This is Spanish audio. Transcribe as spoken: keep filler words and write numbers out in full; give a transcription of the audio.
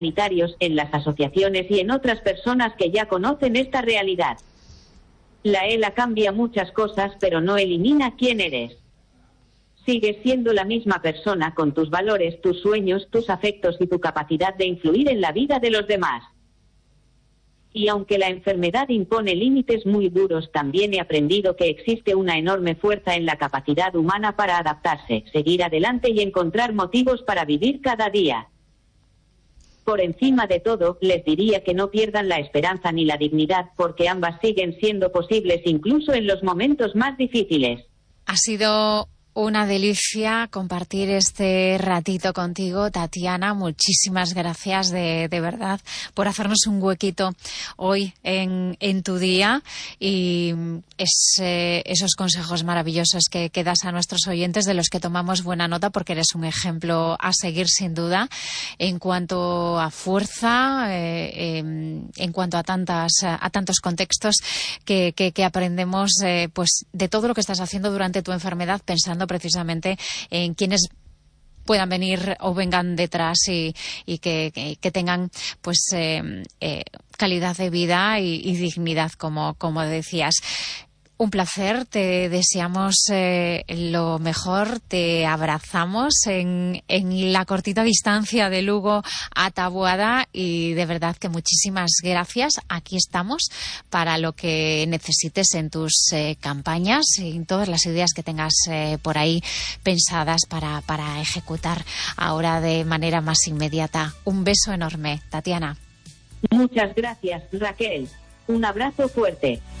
sanitarios, en las asociaciones y en otras personas que ya conocen esta realidad. La E L A cambia muchas cosas, pero no elimina quién eres. Sigues siendo la misma persona con tus valores, tus sueños, tus afectos y tu capacidad de influir en la vida de los demás. Y aunque la enfermedad impone límites muy duros, también he aprendido que existe una enorme fuerza en la capacidad humana para adaptarse, seguir adelante y encontrar motivos para vivir cada día. Por encima de todo, les diría que no pierdan la esperanza ni la dignidad, porque ambas siguen siendo posibles incluso en los momentos más difíciles. Ha sido una delicia compartir este ratito contigo, Tatiana. Muchísimas gracias de, de verdad por hacernos un huequito hoy en, en tu día y es, eh, esos consejos maravillosos que, que das a nuestros oyentes, de los que tomamos buena nota, porque eres un ejemplo a seguir sin duda en cuanto a fuerza, eh, eh, en cuanto a tantas a tantos contextos que, que, que aprendemos eh, pues de todo lo que estás haciendo durante tu enfermedad, pensando precisamente en quienes puedan venir o vengan detrás y, y que, que, que tengan pues eh, eh, calidad de vida y, y dignidad, como, como decías. Un placer, te deseamos eh, lo mejor, te abrazamos en, en la cortita distancia de Lugo a Taboada y de verdad que muchísimas gracias. Aquí estamos para lo que necesites en tus eh, campañas y en todas las ideas que tengas eh, por ahí pensadas para, para ejecutar ahora de manera más inmediata. Un beso enorme, Tatiana. Muchas gracias, Raquel. Un abrazo fuerte.